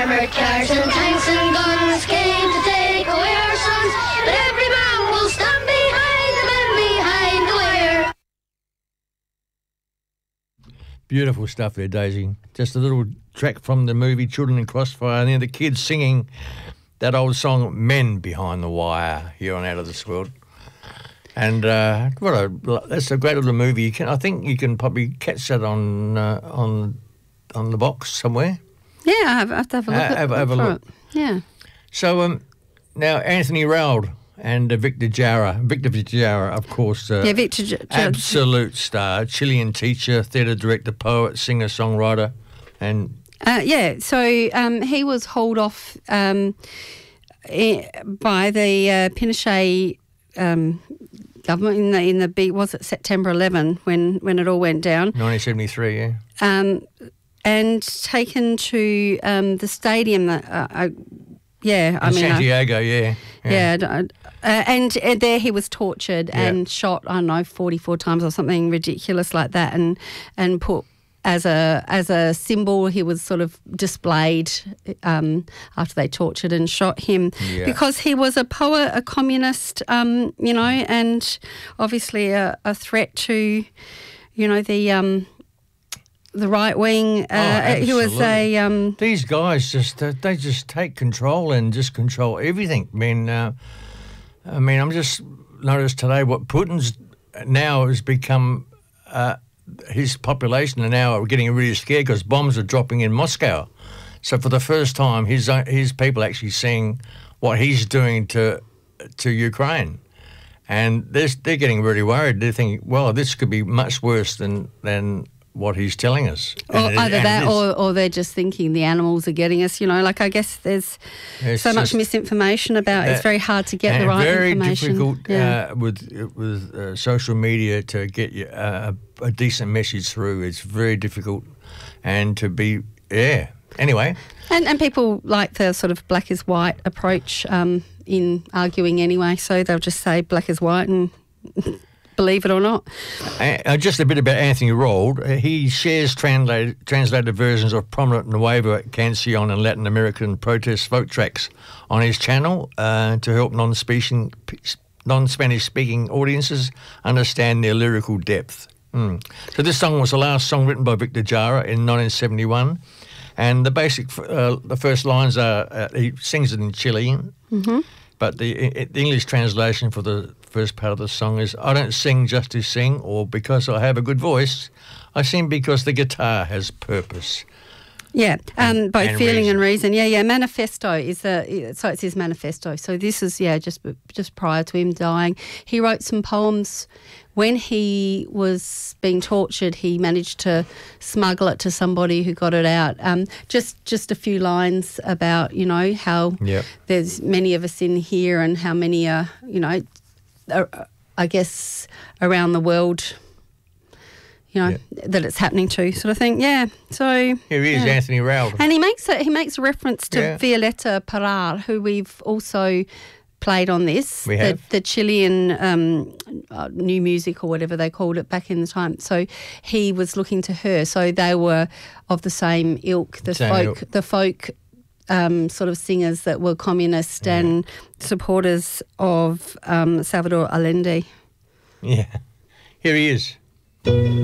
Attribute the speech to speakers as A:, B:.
A: armored cars and tanks and guns came to take away our sons, but every man will stand behind the men behind the wire.
B: Beautiful stuff there, Daisy. Just a little track from the movie Children in Crossfire, and then the kids singing that old song Men Behind the Wire here on Out of This World. And that's a great little movie. I think you can probably catch that on the box somewhere.
C: Yeah, I have to have a look at
B: have a look.
C: it. Yeah.
B: So now Anthony Rauld and Victor Jara, of course, absolute star, Chilean teacher, theatre director, poet, singer, songwriter, and
C: so he was hauled off by the Pinochet government in the big, was it September 11 when it all went down?
B: 1973, yeah.
C: And taken to the stadium that
B: Santiago,
C: and there he was tortured and shot, I don't know, 44 times or something ridiculous like that, and put as a symbol. He was sort of displayed after they tortured and shot him because he was a poet, a communist, and obviously a threat to, the right wing. He was a.
B: These guys they just take control and just control everything. I'm just noticed today what Putin's now has become. His population are now getting really scared because bombs are dropping in Moscow. So for the first time, his people actually seeing what he's doing to Ukraine, and they're getting really worried. They're thinking, well, this could be much worse than what he's telling us.
C: Either that or they're just thinking the animals are getting us, I guess there's so much misinformation about it's very hard to get the right information.
B: Very difficult with social media to get you a decent message through. It's very difficult and to be, anyway.
C: And people like the sort of black is white approach in arguing anyway, so they'll just say black is white and... believe it or not.
B: Just a bit about Anthony Rauld. He shares translated versions of prominent Nueva Canción and Latin American protest folk tracks on his channel to help non-Spanish speaking audiences understand their lyrical depth. So this song was the last song written by Victor Jara in 1971, and the first lines are he sings it in Chilean, but the English translation for the first part of the song is, I don't sing just to sing or because I have a good voice. I sing because the guitar has purpose.
C: Yeah, both feeling and reason. Yeah. Manifesto so it's his manifesto. So this is just prior to him dying. He wrote some poems when he was being tortured. He managed to smuggle it to somebody who got it out. Just a few lines about how there's many of us in here and how many are I guess around the world. That it's happening to, sort of thing. Yeah. So
B: here he is, Anthony Rauld,
C: and he makes a reference to Violeta Parra, who we've also played on this.
B: We have
C: the Chilean new music or whatever they called it back in the time. So he was looking to her. So they were of the same ilk, the folk sort of singers that were communist and supporters of Salvador Allende.
B: Yeah. Here he is.